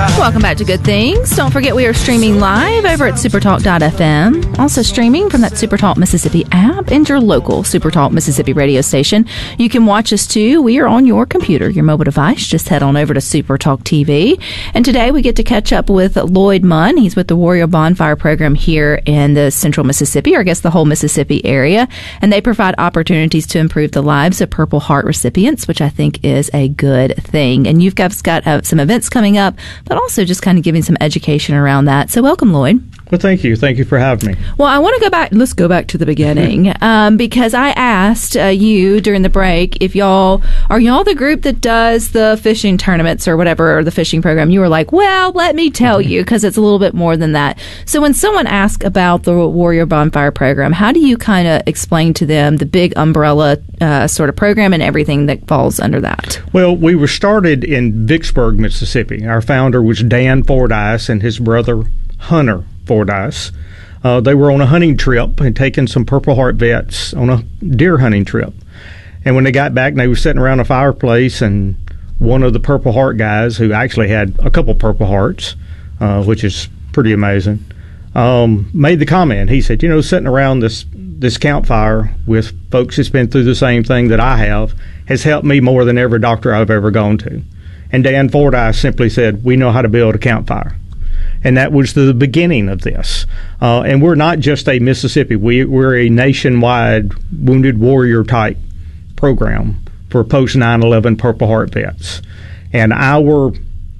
Welcome back to Good Things. Don't forget we are streaming live over at supertalk.fm. Also streaming from that Supertalk Mississippi app and your local Supertalk Mississippi radio station. You can watch us too. We are on your computer, your mobile device. Just head on over to Supertalk TV. And today we get to catch up with Lloyd Munn. He's with the Warrior Bonfire program here in the central Mississippi, or I guess the whole Mississippi area. And they provide opportunities to improve the lives of Purple Heart recipients, which I think is a good thing. And you've got some events coming up, but also just kind of giving some education around that. So welcome, Lloyd. Well, thank you. Thank you for having me. Well, I want to go back. Let's go back to the beginning because I asked you during the break if are y'all the group that does the fishing tournaments or whatever, or the fishing program? You were like, well, let me tell you, because it's a little bit more than that. So when someone asks about the Warrior Bonfire program, how do you kind of explain to them the big umbrella sort of program and everything that falls under that? Well, we were started in Vicksburg, Mississippi. Our founder was Dan Fordyce and his brother Hunter Fordyce. They were on a hunting trip and taking some Purple Heart vets on a deer hunting trip. And when they got back, they were sitting around a fireplace, and one of the Purple Heart guys, who actually had a couple Purple Hearts, which is pretty amazing, made the comment. He said, sitting around this campfire with folks that's been through the same thing that I have has helped me more than every doctor I've ever gone to. And Dan Fordyce simply said, we know how to build a campfire. And that was the beginning of this. And we're not just a Mississippi. We're a nationwide Wounded Warrior type program for post 9/11 Purple Heart vets. And our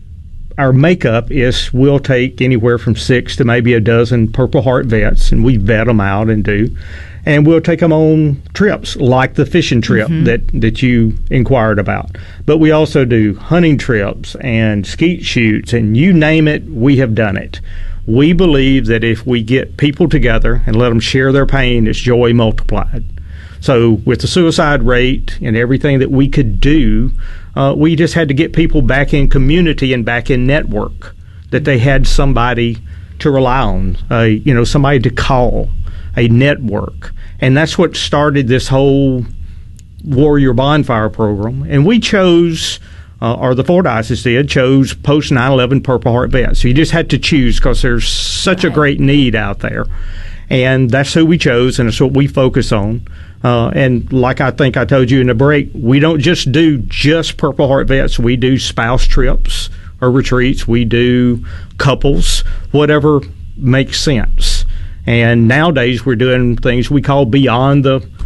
makeup is we'll take anywhere from 6 to maybe a dozen Purple Heart vets, and we vet them out and do. And we'll take them on trips like the fishing trip that you inquired about. But we also do hunting trips and skeet shoots, and you name it, we have done it. We believe that if we get people together and let them share their pain, it's joy multiplied. So with the suicide rate and everything that we could do, we just had to get people back in community and back in network, that they had somebody to rely on, somebody to call, a network. And that's what started this whole Warrior Bonfire program. And we chose, or the Fordyces chose post 9/11 Purple Heart vets. So you just had to choose because there's such a great need out there. And that's who we chose, and it's what we focus on. And like I think I told you in the break, we don't just do Purple Heart vets. We do spouse trips or retreats. We do couples, whatever makes sense. And nowadays we're doing things we call beyond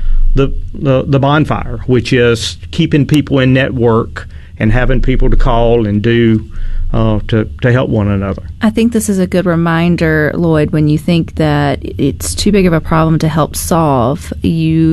the bonfire, which is keeping people in network and having people to call and do to help one another. I think this is a good reminder, Lloyd, when you think that it's too big of a problem to help solve, you